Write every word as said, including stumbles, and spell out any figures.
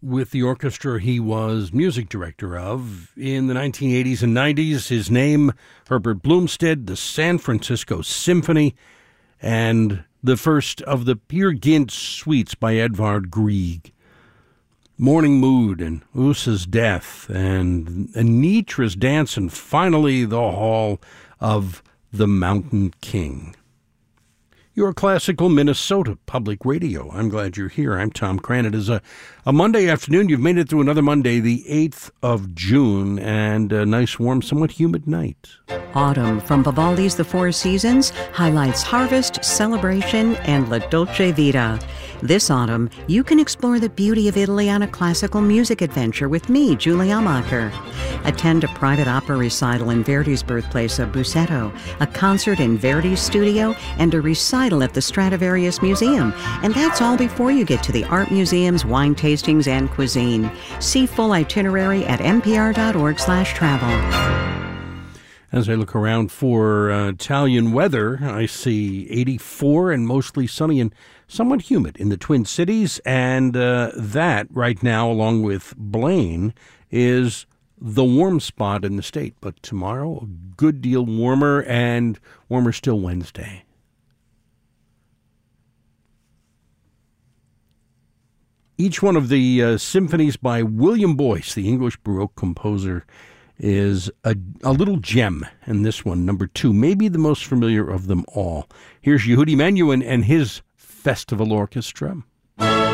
with the orchestra he was music director of in the nineteen eighties and nineties. His name, Herbert Blomstedt, the San Francisco Symphony, and the first of the Peer Gynt suites by Edvard Grieg. Morning Mood and Usa's Death and Anitra's Dance, and finally the Hall of the Mountain King. Your Classical Minnesota Public Radio. I'm glad you're here. I'm Tom Cran. It is a, a Monday afternoon. You've made it through another Monday, the eighth of June, and a nice, warm, somewhat humid night. Autumn from Vivaldi's The Four Seasons highlights harvest, celebration, and La Dolce Vita. This autumn, you can explore the beauty of Italy on a classical music adventure with me, Julie Amacher. Attend a private opera recital in Verdi's birthplace of Busseto, a concert in Verdi's studio, and a recital at the Stradivarius Museum. And that's all before you get to the art museums, wine tastings, and cuisine. See full itinerary at npr.org slash travel. As I look around for uh, Italian weather, I see eighty-four and mostly sunny and somewhat humid in the Twin Cities. And uh, that right now, along with Blaine, is the warm spot in the state. But tomorrow, a good deal warmer, and warmer still Wednesday. Each one of the uh, symphonies by William Boyce, the English Baroque composer, is a, a little gem. And this one, number two, may be the most familiar of them all. Here's Yehudi Menuhin and his Festival Orchestra.